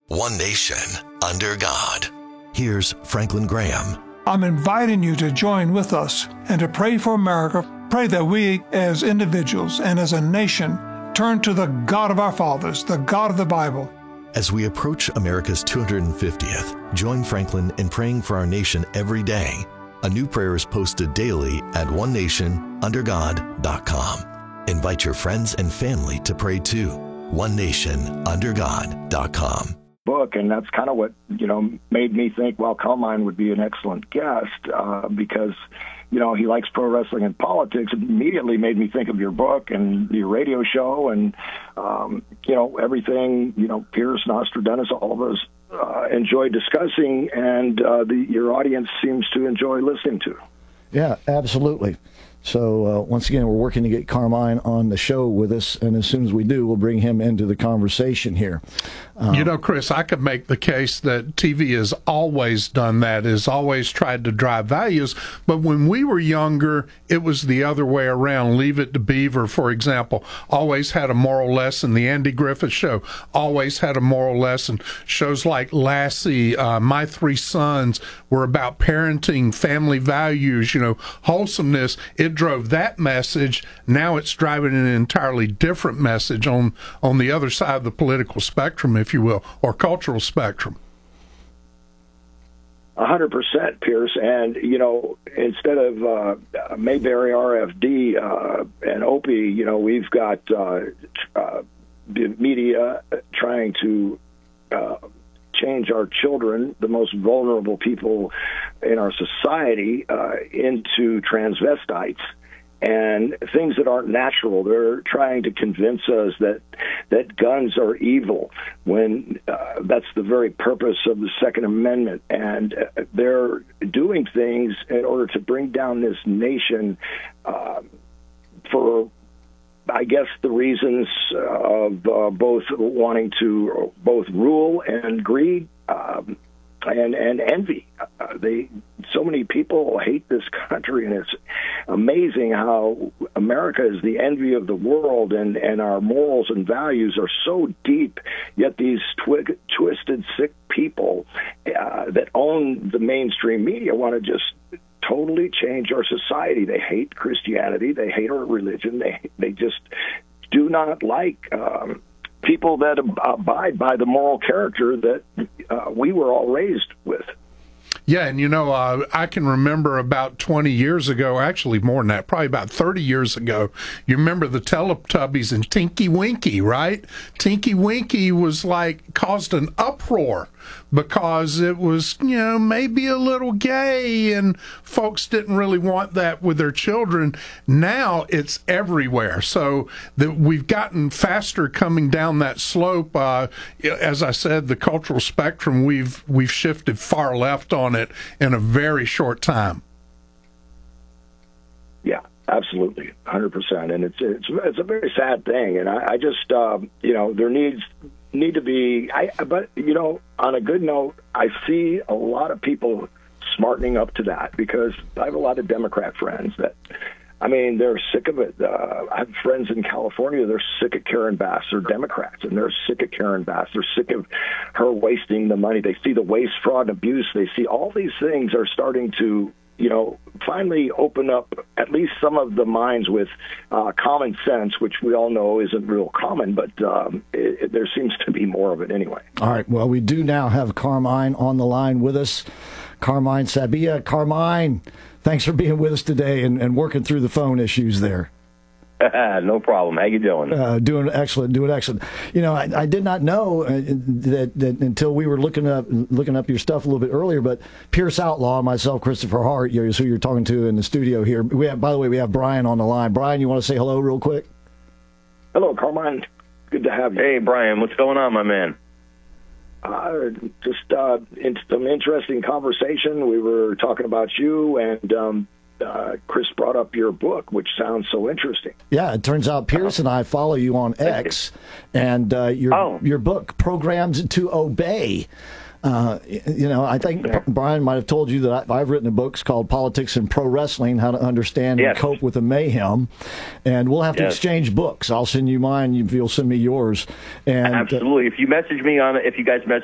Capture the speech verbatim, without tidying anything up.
One nation, under God. Here's Franklin Graham. I'm inviting you to join with us and to pray for America. Pray that we, as individuals and as a nation, turn to the God of our fathers, the God of the Bible. As we approach America's two hundred fiftieth, join Franklin in praying for our nation every day. A new prayer is posted daily at one nation under god dot com. Invite your friends and family to pray too. one nation under god dot com. Book, and that's kind of what, you know, made me think, well, Carmine would be an excellent guest uh, because, you know, he likes pro wrestling and politics. It immediately made me think of your book and your radio show and, um, you know, everything, you know, Pierce, Nostradamus, all of us uh, enjoy discussing, and uh, the, your audience seems to enjoy listening to. Yeah, absolutely. So uh, once again, we're working to get Carmine on the show with us, and as soon as we do, we'll bring him into the conversation here. Um, you know, Chris, I could make the case that T V has always done that, has always tried to drive values, but when we were younger, it was the other way around. Leave It to Beaver, for example, always had a moral lesson. The Andy Griffith Show always had a moral lesson. Shows like Lassie, uh, My Three Sons were about parenting, family values, you know, wholesomeness. It drove that message. Now it's driving an entirely different message on on the other side of the political spectrum, if you will, or cultural spectrum. A hundred percent, Pierce. And, you know, instead of uh, Mayberry R F D uh, and Opie, you know, we've got uh, uh, the media trying to uh, change our children, the most vulnerable people in our society, uh, into transvestites and things that aren't natural. They're trying to convince us that that guns are evil when uh, that's the very purpose of the Second Amendment. And uh, they're doing things in order to bring down this nation uh, for, I guess, the reasons of uh, both wanting to both rule and greed um, and and envy. Uh, they so many people hate this country, and it's amazing how America is the envy of the world, and, and our morals and values are so deep. Yet these twi- twisted, sick people uh, that own the mainstream media want to just totally change our society. They hate Christianity. They hate our religion. They they just do not like um, people that abide by the moral character that uh, we were all raised with. Yeah, and you know, uh, I can remember about twenty years ago, actually more than that, probably about thirty years ago, you remember the Teletubbies and Tinky Winky, right? Tinky Winky was like, caused an uproar because it was, you know, maybe a little gay, and folks didn't really want that with their children. Now it's everywhere. So that we've gotten faster coming down that slope. Uh, as I said, the cultural spectrum, we've we've shifted far left on it in a very short time. Yeah, absolutely, one hundred percent. And it's it's it's a very sad thing. And I, I just, um, you know, there needs need to be, I, but, you know, on a good note, I see a lot of people smartening up to that, because I have a lot of Democrat friends that, I mean, they're sick of it. Uh, I have friends in California, they're sick of Karen Bass. They're Democrats, and they're sick of Karen Bass. They're sick of her wasting the money. They see the waste, fraud, and abuse. They see all these things are starting to, you know, finally open up at least some of the minds with uh, common sense, which we all know isn't real common, but um, it, it, there seems to be more of it anyway. All right. Well, we do now have Carmine on the line with us. Carmine Sabia. Carmine, thanks for being with us today and, and working through the phone issues there. No problem. How you doing? Uh, doing excellent. Doing excellent. You know, I, I did not know uh, that, that until we were looking up looking up your stuff a little bit earlier. But Pierce Outlaw and myself, Christopher Hart, you know, is who you're talking to in the studio here. We have, by the way, we have Brian on the line. Brian, you want to say hello real quick? Hello, Carmine. Good to have you. Hey, Brian. What's going on, my man? Uh, just uh, in some interesting conversation. We were talking about you, and um, uh, Chris brought up your book, which sounds so interesting. Yeah, it turns out Pierce and I follow you on X, and uh, your oh. your book, Programmed to Obey. Uh, you know, I think Brian might have told you that I, I've written a book called Politics and Pro Wrestling, How to Understand yes. and Cope with the Mayhem. And we'll have to yes. exchange books. I'll send you mine. You'll send me yours. And Absolutely. Uh, if you message me on it, if you guys message